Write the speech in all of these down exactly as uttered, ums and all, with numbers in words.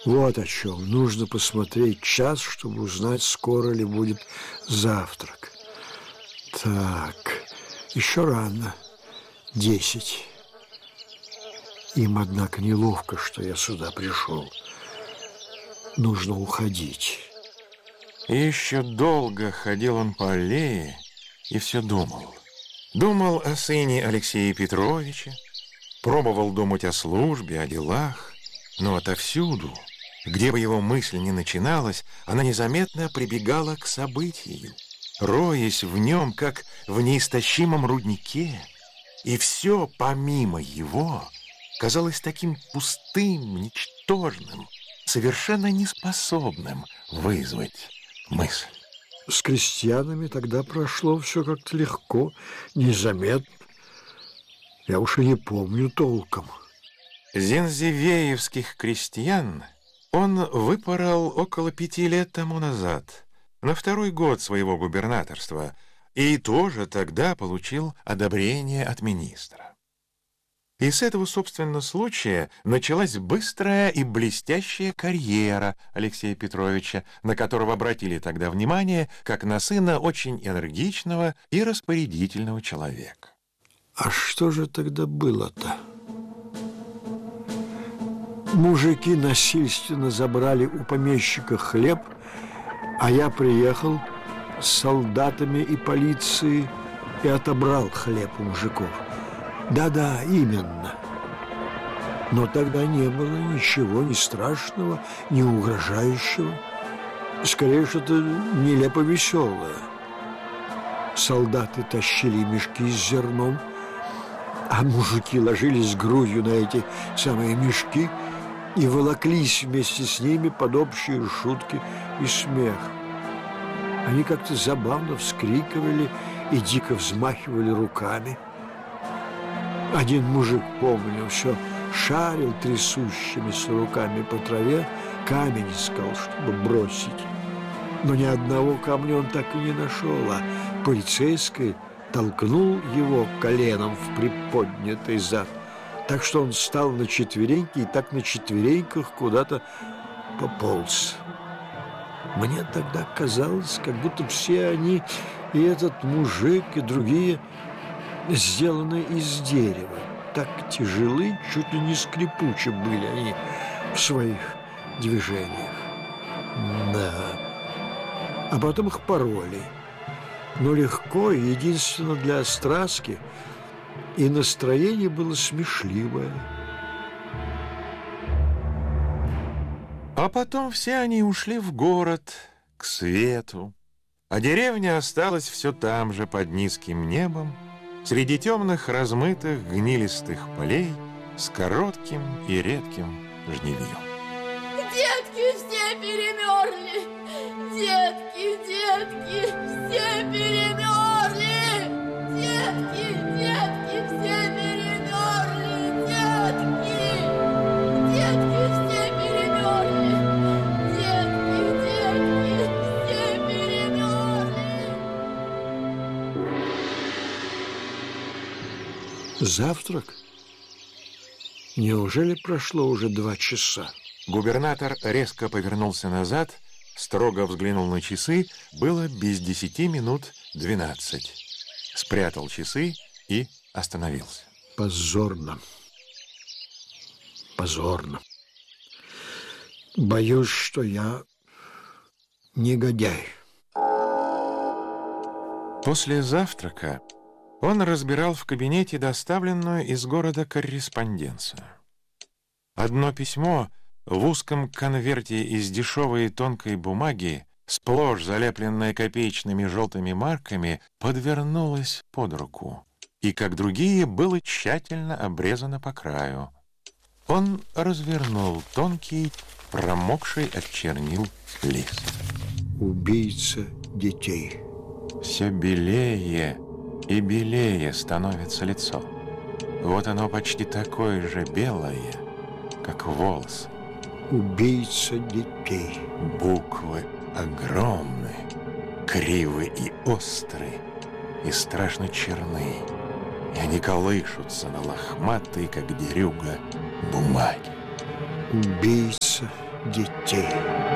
Вот о чем. Нужно посмотреть час, чтобы узнать, скоро ли будет завтрак. Так, еще рано. Десять. Им, однако, неловко, что я сюда пришел. Нужно уходить. И еще долго ходил он по аллее и все думал. Думал о сыне Алексея Петровича, пробовал думать о службе, о делах, но отовсюду, где бы его мысль ни начиналась, она незаметно прибегала к событию, роясь в нем, как в неистощимом руднике, и все помимо его казалось таким пустым, ничтожным, совершенно неспособным вызвать мысль. С крестьянами тогда прошло все как-то легко, незаметно. Я уж и не помню толком. Зензивеевских крестьян он выпорол около пяти лет тому назад, на второй год своего губернаторства, и тоже тогда получил одобрение от министра. И с этого, собственно, случая началась быстрая и блестящая карьера Алексея Петровича, на которого обратили тогда внимание, как на сына очень энергичного и распорядительного человека. А что же тогда было-то? Мужики насильственно забрали у помещика хлеб, а я приехал с солдатами и полицией и отобрал хлеб у мужиков. Да-да, именно. Но тогда не было ничего ни страшного, ни угрожающего. Скорее, что-то нелепо веселое. Солдаты тащили мешки с зерном, а мужики ложились грудью на эти самые мешки и волоклись вместе с ними под общие шутки и смех. Они как-то забавно вскрикивали и дико взмахивали руками. Один мужик, помню, все шарил трясущимися руками по траве, камень искал, чтобы бросить. Но ни одного камня он так и не нашел, а полицейский толкнул его коленом в приподнятый зад, так что он встал на четвереньки и так на четвереньках куда-то пополз. Мне тогда казалось, как будто все они, и этот мужик, и другие, сделаны из дерева. Так тяжелы, чуть ли не скрипучи были они в своих движениях. Да. А потом их пороли. Но легко, единственно для остраски, и настроение было смешливое. А потом все они ушли в город, к свету, а деревня осталась все там же под низким небом, среди темных, размытых, гнилистых полей с коротким и редким жнивьем. Детки все перемерли! Детки, детки, все перемерли! Детки, детки, все перемерли! Детки! Детки все перемерли! Детки, детки, все перемерли! Завтрак? Неужели прошло уже два часа? Губернатор резко повернулся назад, строго взглянул на часы, было без десяти минут двенадцать. Спрятал часы и остановился. Позорно. Позорно. Боюсь, что я негодяй. После завтрака он разбирал в кабинете доставленную из города корреспонденцию. Одно письмо в узком конверте из дешевой тонкой бумаги, сплошь залепленное копеечными желтыми марками, подвернулось под руку и, как другие, было тщательно обрезано по краю. Он развернул тонкий, промокший от чернил лист. Убийца детей. Все белее и белее становится лицо. Вот оно почти такое же белое, как волосы. Убийца детей. Буквы огромны, кривы и остры, и страшно черны, и они колышутся на лохматой, как дерюга, бумаге. убийца детей.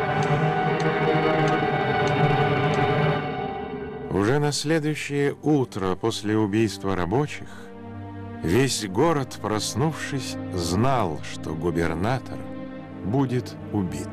Уже на следующее утро после убийства рабочих весь город, проснувшись, знал, что губернатор будет убит.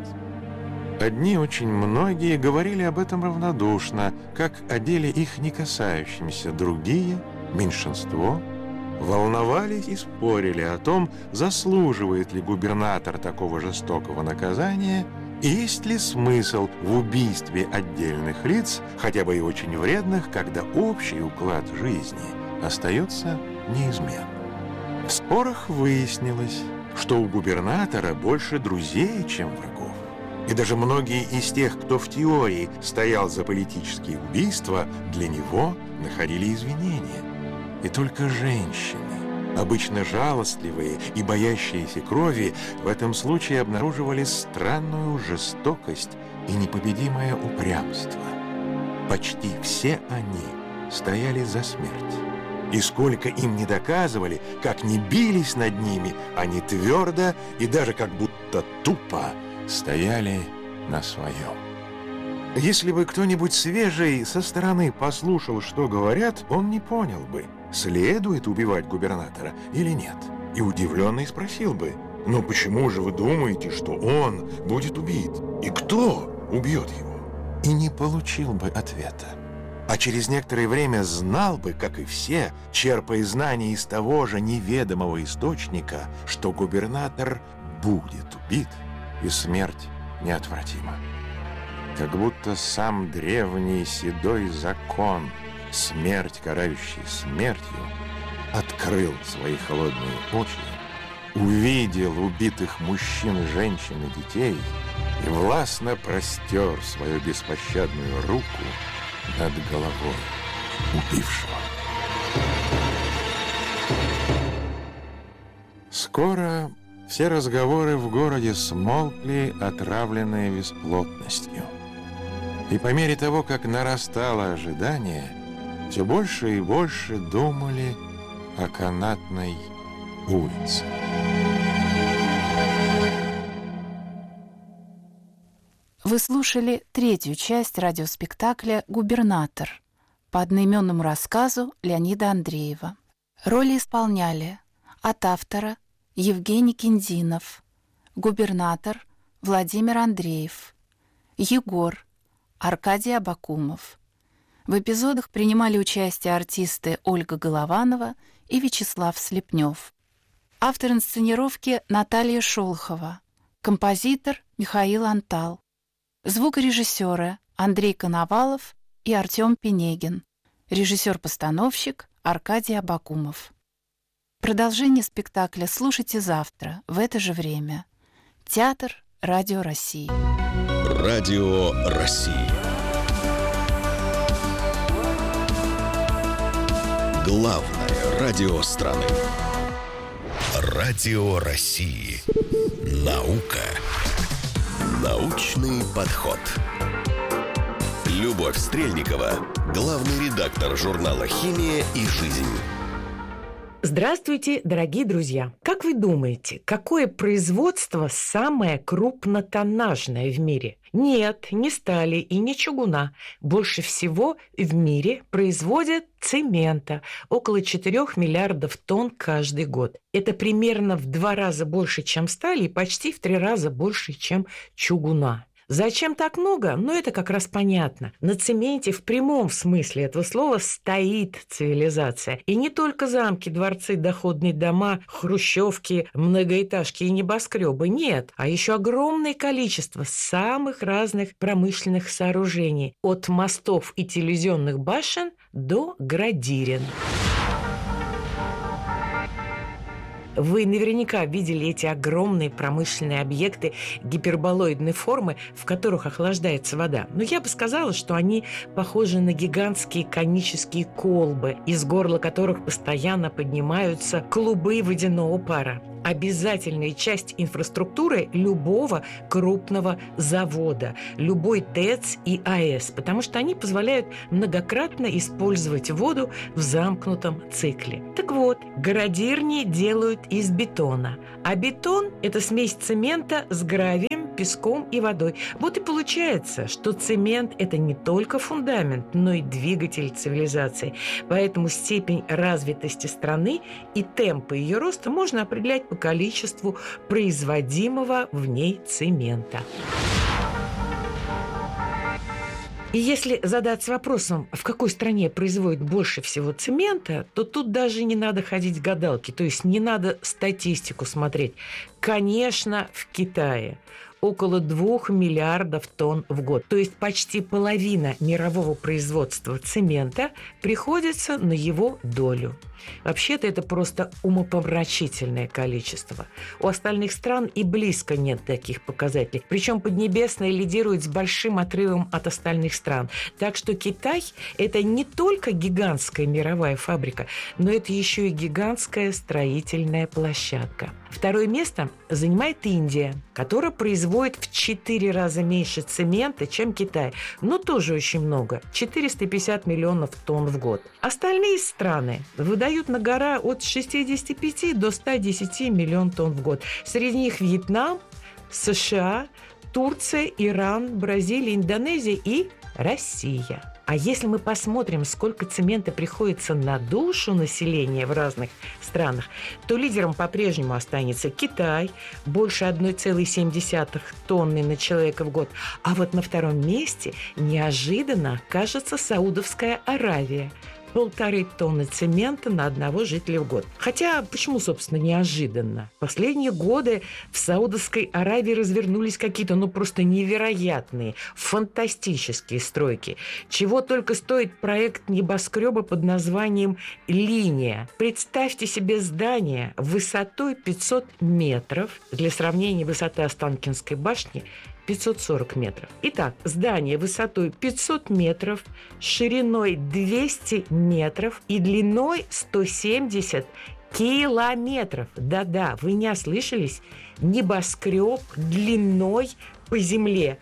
Одни, очень многие, говорили об этом равнодушно, как о деле их не касающемся. Другие, меньшинство, волновались и спорили о том, заслуживает ли губернатор такого жестокого наказания и есть ли смысл в убийстве отдельных лиц, хотя бы и очень вредных, когда общий уклад жизни остается неизменным. В спорах выяснилось, что у губернатора больше друзей, чем врагов. И даже многие из тех, кто в теории стоял за политические убийства, для него находили извинения. И только женщины, обычно жалостливые и боящиеся крови, в этом случае обнаруживали странную жестокость и непобедимое упрямство. Почти все они стояли за смерть. И сколько им не доказывали, как не бились над ними, они твердо и даже как будто тупо стояли на своем. Если бы кто-нибудь свежий со стороны послушал, что говорят, он не понял бы, следует убивать губернатора или нет. И удивленный спросил бы: «Но почему же вы думаете, что он будет убит? И кто убьет его?» И не получил бы ответа. А через некоторое время знал бы, как и все, черпая знания из того же неведомого источника, что губернатор будет убит, и смерть неотвратима. Как будто сам древний седой закон, смерть, карающий смертью, открыл свои холодные очи, увидел убитых мужчин, женщин и детей и властно простер свою беспощадную руку над головой убившего. Скоро все разговоры в городе смолкли, отравленные бесплотностью. И по мере того, как нарастало ожидание, все больше и больше думали о Канатной улице. Вы слушали третью часть радиоспектакля «Губернатор» по одноименному рассказу Леонида Андреева. Роли исполняли от автора Евгений Киндинов, губернатор Владимир Андреев, Егор Аркадий Абакумов. В эпизодах принимали участие артисты Ольга Голованова и Вячеслав Слепнев. Автор инсценировки Наталья Шолохова, композитор Михаил Антал, звукорежиссеры Андрей Коновалов и Артем Пенегин, режиссер-постановщик Аркадий Абакумов. Продолжение спектакля слушайте завтра в это же время. Театр Радио России. Радио России. Главное радио страны. Радио России. Наука. Научный подход. Любовь Стрельникова, главный редактор журнала «Химия и жизнь». Здравствуйте, дорогие друзья! Как вы думаете, какое производство самое крупнотоннажное в мире? Нет, не стали и не чугуна. Больше всего в мире производят цемента. Около четырёх миллиардов тонн каждый год. Это примерно в два раза больше, чем стали, и почти в три раза больше, чем чугуна. Зачем так много? Ну, это как раз понятно. На цементе в прямом смысле этого слова стоит цивилизация. И не только замки, дворцы, доходные дома, хрущевки, многоэтажки и небоскребы. Нет, а еще огромное количество самых разных промышленных сооружений. От мостов и телевизионных башен до градирен. Вы наверняка видели эти огромные промышленные объекты гиперболоидной формы, в которых охлаждается вода. Но я бы сказала, что они похожи на гигантские конические колбы, из горла которых постоянно поднимаются клубы водяного пара. обязательная часть инфраструктуры любого крупного завода, любой ТЭЦ и АЭС, потому что они позволяют многократно использовать воду в замкнутом цикле. Так вот, городирни делают из бетона, а бетон – это смесь цемента с гравием, песком и водой. Вот и получается, что цемент – это не только фундамент, но и двигатель цивилизации. Поэтому степень развитости страны и темпы ее роста можно определять по количеству производимого в ней цемента. И если задаться вопросом, в какой стране производят больше всего цемента, то тут даже не надо ходить к гадалке, то есть не надо статистику смотреть. Конечно, в Китае. Около двух миллиардов тонн в год. То есть почти половина мирового производства цемента приходится на его долю. Вообще-то это просто умопомрачительное количество. У остальных стран и близко нет таких показателей. Причем Поднебесная лидирует с большим отрывом от остальных стран. Так что Китай – это не только гигантская мировая фабрика, но это еще и гигантская строительная площадка. Второе место занимает Индия, которая производит в четыре раза меньше цемента, чем Китай. Но тоже очень много – четыреста пятьдесят миллионов тонн в год. Остальные страны выдают на гора от шестидесяти пяти до ста десяти миллионов тонн в год. Среди них Вьетнам, США, Турция, Иран, Бразилия, Индонезия и Россия. А если мы посмотрим, сколько цемента приходится на душу населения в разных странах, то лидером по-прежнему останется Китай, больше одна целая семь десятых тонны на человека в год. А вот на втором месте неожиданно окажется Саудовская Аравия. Полторы тонны цемента на одного жителя в год. Хотя, почему, собственно, неожиданно? В последние годы в Саудовской Аравии развернулись какие-то, ну, просто невероятные, фантастические стройки. Чего только стоит проект небоскреба под названием «Линия». Представьте себе здание высотой пятьсот метров. Для сравнения, высота Останкинской башни – пятьсот сорок метров. Итак, здание высотой пятьсот метров, шириной двести метров и длиной сто семьдесят километров. Да-да, вы не ослышались. Небоскреб длиной по земле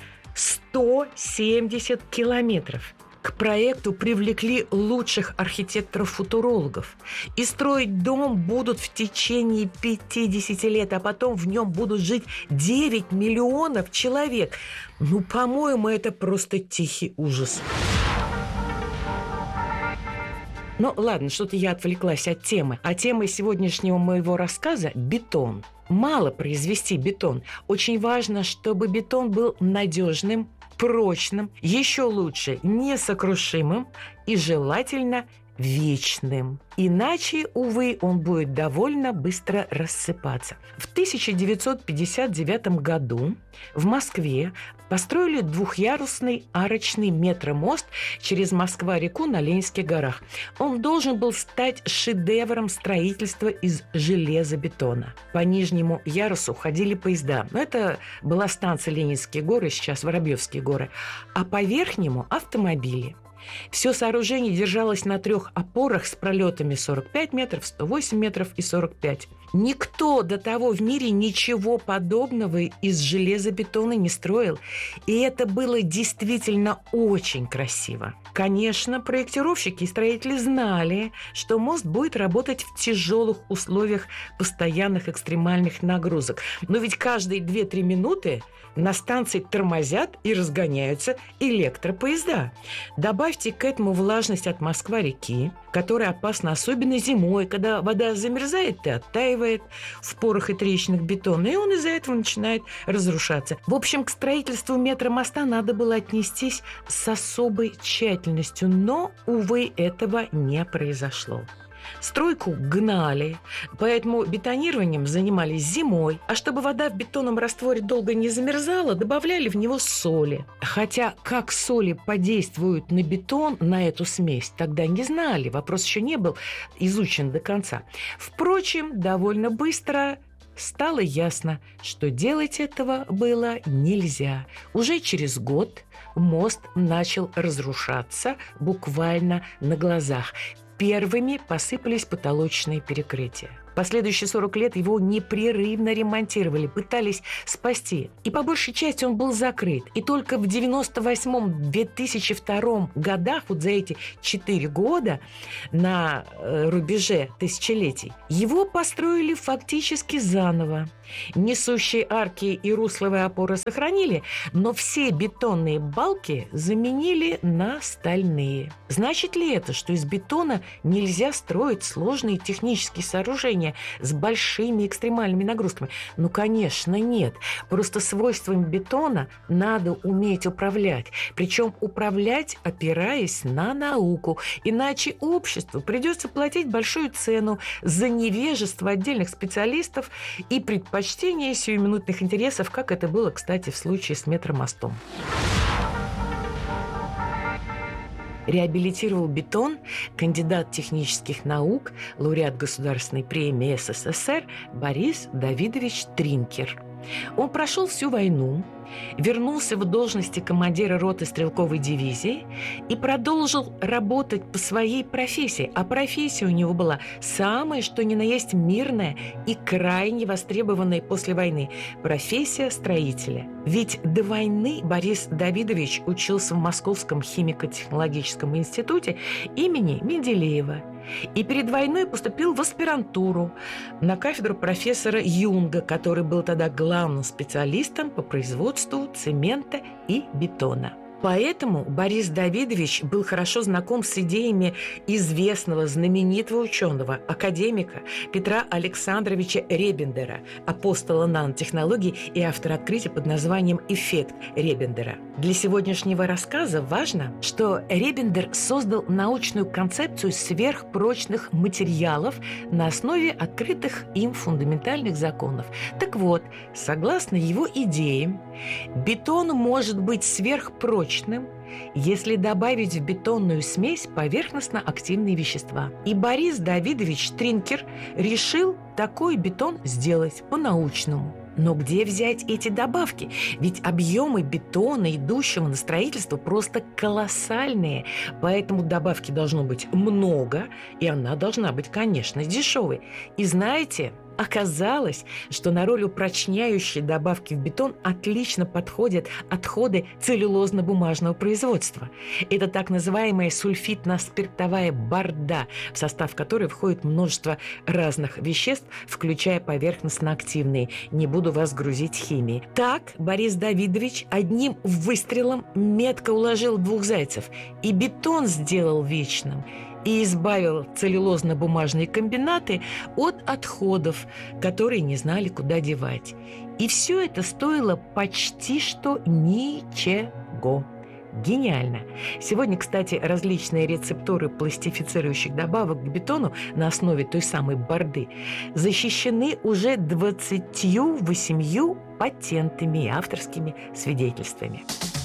сто семьдесят километров. К проекту привлекли лучших архитекторов-футурологов. И строить дом будут в течение пятидесяти лет, а потом в нем будут жить девять миллионов человек. Ну, по-моему, это просто тихий ужас. Ну, ладно, что-то я отвлеклась от темы. А темой сегодняшнего моего рассказа – бетон. Мало произвести бетон. Очень важно, чтобы бетон был надежным, прочным, еще лучше несокрушимым и желательно вечным. Иначе, увы, он будет довольно быстро рассыпаться. В тысяча девятьсот пятьдесят девятом году в Москве построили двухъярусный арочный метромост через Москва-реку на Ленинских горах. Он должен был стать шедевром строительства из железобетона. По нижнему ярусу ходили поезда. Но это была станция Ленинские горы, сейчас Воробьевские горы. А по верхнему – автомобили. Все сооружение держалось на трех опорах с пролетами сорок пять метров, сто восемь метров и сорок пять. Никто до того в мире ничего подобного из железобетона не строил. И это было действительно очень красиво. Конечно, проектировщики и строители знали, что мост будет работать в тяжелых условиях постоянных экстремальных нагрузок. Но ведь каждые две-три минуты на станции тормозят и разгоняются электропоезда. Добавьте к этому влажность от Москва-реки, которая опасна особенно зимой, когда вода замерзает и оттаивает в порах и трещинах бетона, и он из-за этого начинает разрушаться. В общем, к строительству метромоста надо было отнестись с особой тщательностью, но, увы, этого не произошло. Стройку гнали, поэтому бетонированием занимались зимой. А чтобы вода в бетонном растворе долго не замерзала, добавляли в него соли. Хотя как соли подействуют на бетон, на эту смесь, тогда не знали. Вопрос еще не был изучен до конца. Впрочем, довольно быстро стало ясно, что делать этого было нельзя. Уже через год мост начал разрушаться буквально на глазах. Первыми посыпались потолочные перекрытия. Последующие сорок лет его непрерывно ремонтировали, пытались спасти. И по большей части он был закрыт. И только в девяносто восьмом — две тысячи втором годах, вот за эти четыре года, на рубеже тысячелетий, его построили фактически заново. Несущие арки и русловые опоры сохранили, но все бетонные балки заменили на стальные. Значит ли это, что из бетона нельзя строить сложные технические сооружения с большими экстремальными нагрузками? Ну, конечно, нет. Просто свойствами бетона надо уметь управлять. Причем управлять, опираясь на науку. Иначе обществу придется платить большую цену за невежество отдельных специалистов и предпочтение сиюминутных интересов, как это было, кстати, в случае с метромостом. Реабилитировал бетон кандидат технических наук, лауреат Государственной премии СССР Борис Давидович Тринкер. Он прошел всю войну, вернулся в должности командира роты стрелковой дивизии и продолжил работать по своей профессии. А профессия у него была самая, что ни на есть, мирная и крайне востребованная после войны – профессия строителя. Ведь до войны Борис Давидович учился в Московском химико-технологическом институте имени Менделеева. И перед войной поступил в аспирантуру на кафедру профессора Юнга, который был тогда главным специалистом по производству цемента и бетона. Поэтому Борис Давидович был хорошо знаком с идеями известного знаменитого ученого, академика Петра Александровича Ребендера, апостола нанотехнологий и автора открытия под названием «Эффект Ребендера». Для сегодняшнего рассказа важно, что Ребендер создал научную концепцию сверхпрочных материалов на основе открытых им фундаментальных законов. Так вот, согласно его идеям, бетон может быть сверхпрочным, если добавить в бетонную смесь поверхностно-активные вещества. И Борис Давидович Тринкер решил такой бетон сделать по-научному. Но где взять эти добавки? Ведь объемы бетона, идущего на строительство, просто колоссальные. Поэтому добавки должно быть много, и она должна быть, конечно, дешевой. И знаете, оказалось, что на роль упрочняющей добавки в бетон отлично подходят отходы целлюлозно-бумажного производства. Это так называемая сульфитно-спиртовая борда, в состав которой входит множество разных веществ, включая поверхностно-активные. Не буду вас грузить химией. Так Борис Давидович одним выстрелом метко уложил двух зайцев и бетон сделал вечным, и избавил целлюлозно-бумажные комбинаты от отходов, которые не знали, куда девать. И все это стоило почти что ничего. Гениально! Сегодня, кстати, различные рецептуры пластифицирующих добавок к бетону на основе той самой борды защищены уже двадцатью восемью патентами и авторскими свидетельствами.